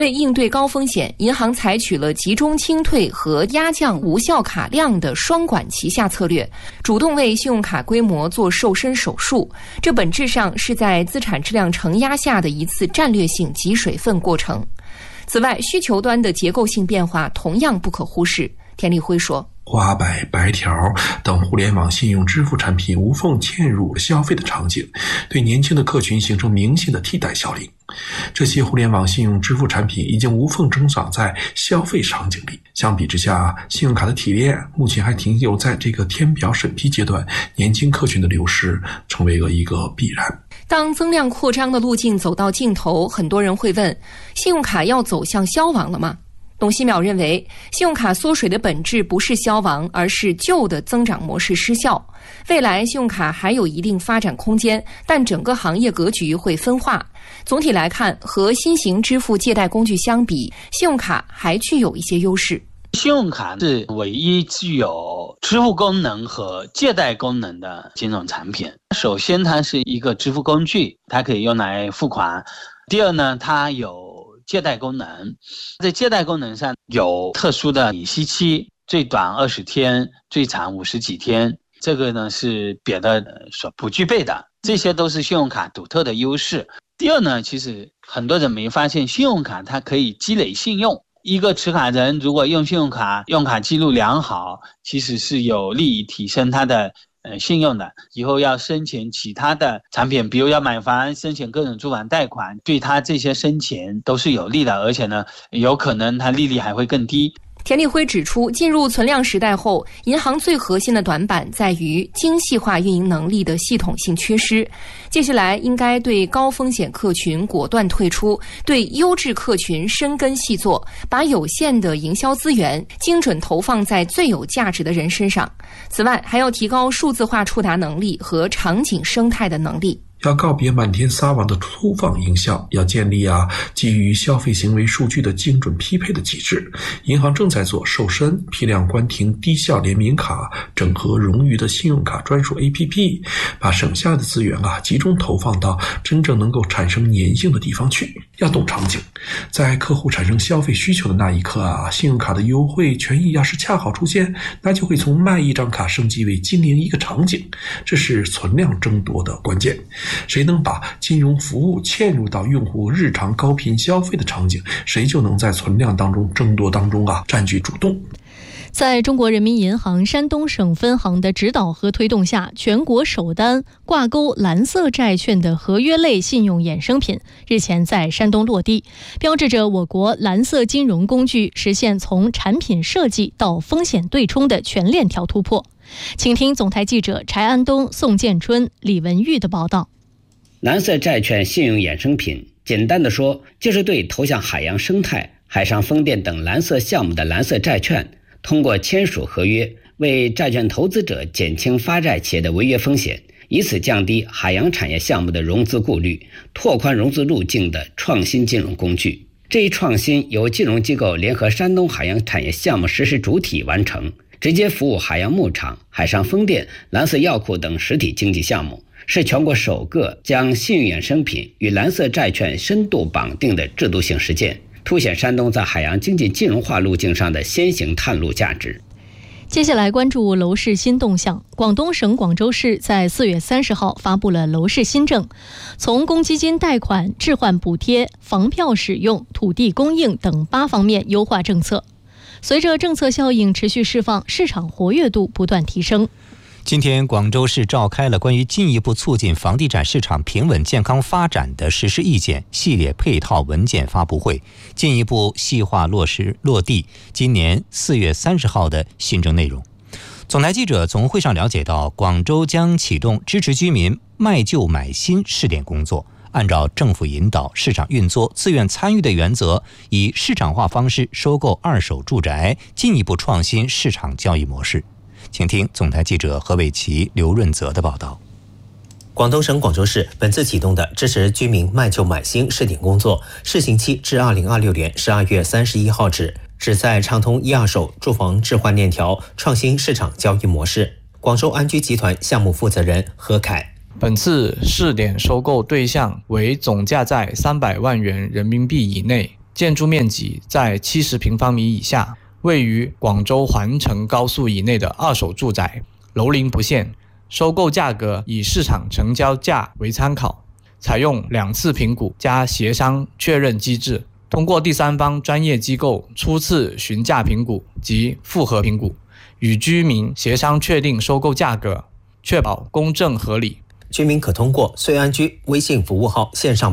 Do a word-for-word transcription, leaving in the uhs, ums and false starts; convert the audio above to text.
为应对高风险，银行采取了集中清退和压降无效卡量的双管齐下策略，主动为信用卡规模做瘦身手术。这本质上是在资产质量承压下的一次战略性挤水分过程。此外，需求端的结构性变化同样不可忽视。田立辉说， 花呗、白条等互联网信用支付产品无缝嵌入消费的场景，对年轻的客群形成明显的替代效应。这些互联网信用支付产品已经无缝增长在消费场景里。相比之下，信用卡的提炼目前还停留在这个填表审批阶段，年轻客群的流失成为了一个必然。 当增量扩张的路径走到尽头，很多人会问，信用卡要走向消亡了吗？董希淼认为，信用卡缩水的本质不是消亡，而是旧的增长模式失效。未来信用卡还有一定发展空间，但整个行业格局会分化。总体来看，和新型支付借贷工具相比，信用卡还具有一些优势。 信用卡是唯一具有支付功能和借贷功能的金融产品。首先，它是一个支付工具，它可以用来付款。第二呢，它有借贷功能，在借贷功能上有特殊的免息期，最短二十天，最长五十几天，这个呢是别的所不具备的，这些都是信用卡独特的优势。第二呢，其实很多人没发现，信用卡它可以积累信用。一个持卡人如果用信用卡，用卡记录良好，其实是有利于提升他的呃，信用的。以后要申请其他的产品，比如要买房、申请各种住房贷款，对他这些申请都是有利的，而且呢，有可能他利率还会更低。 田立辉指出，进入存量时代后，银行最核心的短板在于精细化运营能力的系统性缺失。接下来应该对高风险客群果断退出，对优质客群深耕细作，把有限的营销资源精准投放在最有价值的人身上。此外，还要提高数字化触达能力和场景生态的能力。 要告别满天撒网的粗放营销，要建立啊基于消费行为数据的精准匹配的机制。银行正在做瘦身、批量关停低效联名卡、整合冗余的信用卡专属 A P P， 把省下的资源啊集中投放到真正能够产生粘性的地方去。要懂场景，在客户产生消费需求的那一刻啊，信用卡的优惠权益要是恰好出现，那就会从卖一张卡升级为经营一个场景，这是存量争夺的关键。谁能把金融服务嵌入到用户日常高频消费的场景，谁就能在存量当中争夺当中啊占据主动。 在中国人民银行山东省分行的指导和推动下，全国首单挂钩蓝色债券的合约类信用衍生品日前在山东落地，标志着我国蓝色金融工具实现从产品设计到风险对冲的全链条突破。请听总台记者柴安东、宋建春、李文玉的报道。 蓝色债券信用衍生品，简单的说，就是对投向海洋生态、海上风电等蓝色项目的蓝色债券，通过签署合约，为债券投资者减轻发债企业的违约风险，以此降低海洋产业项目的融资顾虑，拓宽融资路径的创新金融工具。这一创新由金融机构联合山东海洋产业项目实施主体完成，直接服务海洋牧场、海上风电、蓝色药库等实体经济项目，是全国首个将信用衍生品与蓝色债券深度绑定的制度性实践，凸显山东在海洋经济金融化路径上的先行探路价值。 接下来关注楼市新动向。广东省广州市在四月三十号发布了楼市新政，从公积金贷款、置换补贴、房票使用、土地供应等八方面优化政策。随着政策效应持续释放，市场活跃度不断提升。 今天，广州市召开了关于进一步促进房地产市场平稳健康发展的实施意见系列配套文件发布会，进一步细化落实落地今年四月三十号的新政内容。总台记者从会上了解到，广州将启动支持居民卖旧买新试点工作，按照政府引导、市场运作、自愿参与的原则，以市场化方式收购二手住宅，进一步创新市场交易模式。请听总台记者何伟奇、刘润泽的报道。 广东省广州市本次启动的支持居民卖旧买新试点工作，试行期至二零二六年十二月三十一号止，旨在畅通一二手住房置换链条，创新市场交易模式。广州安居集团项目负责人何凯： 本次试点收购对象为总价在三百万元人民币以内， 建筑面积在七十平方米以下，位于广州环城高速以内的二手住宅，楼龄不限，收购价格以市场成交价为参考，采用两次评估加协商确认机制，通过第三方专业机构初次询价评估及复核评估，与居民协商确定收购价格，确保公正合理。 居民可通过穗安居微信服务号线上